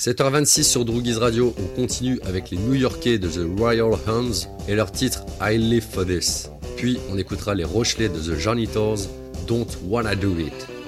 7h26 sur Droogies Radio, on continue avec les New-Yorkais de The Royal Huns et leur titre I Live For This. Puis on écoutera les Rochelais de The Janitors, Don't Wanna Do It.